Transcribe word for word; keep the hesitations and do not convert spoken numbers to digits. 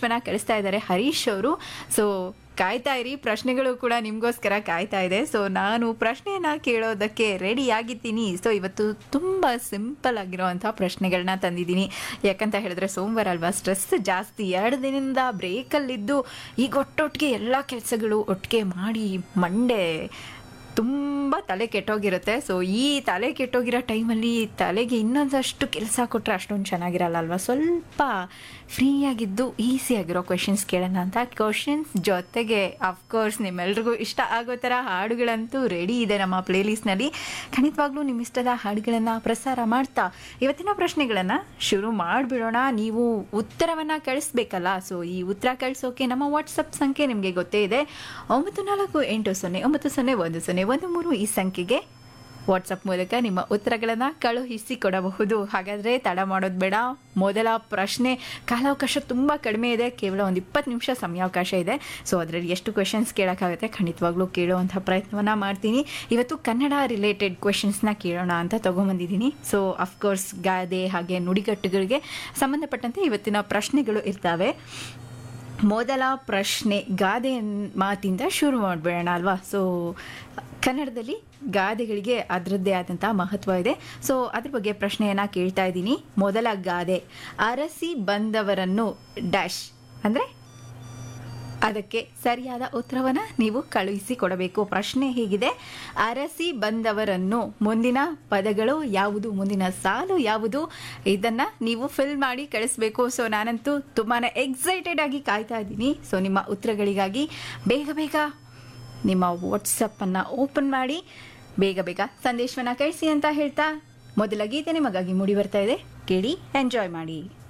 ಸಂದೇಶವನ್ನ ಕಳಿಸ್ತಾ ಇದ್ದಾರೆ ಹರೀಶ್ ಅವರು. ಸೊ ಕಾಯ್ತಾ ಇರಿ, ಪ್ರಶ್ನೆಗಳು ಕೂಡ ನಿಮಗೋಸ್ಕರ ಕಾಯ್ತಾ ಇದೆ. ಸೊ ನಾನು ಪ್ರಶ್ನೆಯನ್ನ ಕೇಳೋದಕ್ಕೆ ರೆಡಿ ಆಗಿದ್ದೀನಿ. ಸೊ ಇವತ್ತು ತುಂಬ ಸಿಂಪಲ್ ಆಗಿರೋವಂಥ ಪ್ರಶ್ನೆಗಳನ್ನ ತಂದಿದ್ದೀನಿ. ಯಾಕಂತ ಹೇಳಿದ್ರೆ ಸೋಮವಾರ ಅಲ್ವಾ, ಸ್ಟ್ರೆಸ್ ಜಾಸ್ತಿ. ಎರಡು ದಿನದಿಂದ ಬ್ರೇಕಲ್ಲಿದ್ದು ಈಗ ಒಟ್ಟೊಟ್ಟಿಗೆ ಎಲ್ಲ ಕೆಲಸಗಳು ಒಟ್ಟಿಗೆ ಮಾಡಿ ಮಂಡೆ ತುಂಬ ತಲೆ ಕೆಟ್ಟೋಗಿರುತ್ತೆ. ಸೊ ಈ ತಲೆ ಕೆಟ್ಟೋಗಿರೋ ಟೈಮಲ್ಲಿ ತಲೆಗೆ ಇನ್ನೊಂದಷ್ಟು ಕೆಲಸ ಕೊಟ್ಟರೆ ಅಷ್ಟೊಂದು ಚೆನ್ನಾಗಿರಲ್ಲ ಅಲ್ವಾ. ಸ್ವಲ್ಪ ಫ್ರೀಯಾಗಿದ್ದು ಈಸಿಯಾಗಿರೋ ಕ್ವೆಶನ್ಸ್ ಕೇಳೋಣ ಅಂತ. ಕ್ವೆಶನ್ಸ್ ಜೊತೆಗೆ ಅಫ್ಕೋರ್ಸ್ ನಿಮ್ಮೆಲ್ರಿಗೂ ಇಷ್ಟ ಆಗೋ ಥರ ಹಾಡುಗಳಂತೂ ರೆಡಿ ಇದೆ ನಮ್ಮ ಪ್ಲೇಲಿಸ್ಟ್ನಲ್ಲಿ. ಖಂಡಿತವಾಗ್ಲೂ ನಿಮ್ಮ ಇಷ್ಟದ ಹಾಡುಗಳನ್ನು ಪ್ರಸಾರ ಮಾಡ್ತಾ ಇವತ್ತಿನ ಪ್ರಶ್ನೆಗಳನ್ನು ಶುರು ಮಾಡಿಬಿಡೋಣ. ನೀವು ಉತ್ತರವನ್ನು ಕಳಿಸ್ಬೇಕಲ್ಲ. ಸೊ ಈ ಉತ್ತರ ಕಳಿಸೋಕೆ ನಮ್ಮ ವಾಟ್ಸಪ್ ಸಂಖ್ಯೆ ನಿಮಗೆ ಗೊತ್ತೇ ಇದೆ, ಒಂಬತ್ತು ನಾಲ್ಕು ಎಂಟು ಸೊನ್ನೆ ಒಂಬತ್ತು ಸೊನ್ನೆ ಒಂದು ಸೊನ್ನೆ ಒಂದು ಮೂರು. ಈ ಸಂಖ್ಯೆಗೆ ವಾಟ್ಸಪ್ ಮೂಲಕ ನಿಮ್ಮ ಉತ್ತರಗಳನ್ನು ಕಳುಹಿಸಿ ಕೊಡಬಹುದು. ಹಾಗಾದರೆ ತಡ ಮಾಡೋದು ಬೇಡ. ಮೊದಲ ಪ್ರಶ್ನೆ, ಕಾಲಾವಕಾಶ ತುಂಬ ಕಡಿಮೆ ಇದೆ, ಕೇವಲ ಒಂದು ಇಪ್ಪತ್ತು ನಿಮಿಷ ಸಮಯಾವಕಾಶ ಇದೆ. ಸೊ ಅದರಲ್ಲಿ ಎಷ್ಟು ಕ್ವೆಶನ್ಸ್ ಕೇಳೋಕ್ಕಾಗುತ್ತೆ ಖಂಡಿತವಾಗ್ಲೂ ಕೇಳುವಂಥ ಪ್ರಯತ್ನವನ್ನು ಮಾಡ್ತೀನಿ. ಇವತ್ತು ಕನ್ನಡ ರಿಲೇಟೆಡ್ ಕ್ವೆಶನ್ಸ್ನ ಕೇಳೋಣ ಅಂತ ತೊಗೊಂಬಂದಿದ್ದೀನಿ. ಸೊ ಅಫ್ಕೋರ್ಸ್ ಗಾದೆ ಹಾಗೆ ನುಡಿಗಟ್ಟುಗಳಿಗೆ ಸಂಬಂಧಪಟ್ಟಂತೆ ಇವತ್ತಿನ ಪ್ರಶ್ನೆಗಳು ಇರ್ತವೆ. ಮೊದಲ ಪ್ರಶ್ನೆ ಗಾದೆ ಮಾತಿಂದ ಶುರು ಮಾಡಿಬಿಡೋಣ ಅಲ್ವಾ. ಸೊ ಕನ್ನಡದಲ್ಲಿ ಗಾದೆಗಳಿಗೆ ಅದರದ್ದೇ ಆದಂಥ ಮಹತ್ವ ಇದೆ. ಸೊ ಅದ್ರ ಬಗ್ಗೆ ಪ್ರಶ್ನೆಯನ್ನು ಕೇಳ್ತಾ ಇದ್ದೀನಿ. ಮೊದಲ ಗಾದೆ, ಅರಸಿ ಬಂದವರನ್ನು ಡ್ಯಾಶ್ ಅಂದರೆ ಅದಕ್ಕೆ ಸರಿಯಾದ ಉತ್ತರವನ್ನು ನೀವು ಕಳುಹಿಸಿ ಕೊಡಬೇಕು. ಪ್ರಶ್ನೆ ಹೀಗಿದೆ, ಅರಸಿ ಬಂದವರನ್ನು ಮುಂದಿನ ಪದಗಳು ಯಾವುದು, ಮುಂದಿನ ಸಾಲು ಯಾವುದು, ಇದನ್ನು ನೀವು ಫಿಲ್ ಮಾಡಿ ಕಳಿಸ್ಬೇಕು. ಸೊ ನಾನಂತೂ ತುಂಬಾ ಎಕ್ಸೈಟೆಡ್ ಆಗಿ ಕಾಯ್ತಾ ಇದ್ದೀನಿ. ಸೊ ನಿಮ್ಮ ಉತ್ತರಗಳಿಗಾಗಿ ಬೇಗ ಬೇಗ ನಿಮ್ಮ ವಾಟ್ಸಪ್ಪನ್ನು ಓಪನ್ ಮಾಡಿ ಬೇಗ ಬೇಗ ಸಂದೇಶವನ್ನು ಕಳಿಸಿ ಅಂತ ಹೇಳ್ತಾ ಮೊದಲ ಗೀತೆ ನಿಮಗಾಗಿ ಮೂಡಿ ಬರ್ತಾ ಇದೆ, ಕೇಳಿ ಎಂಜಾಯ್ ಮಾಡಿ.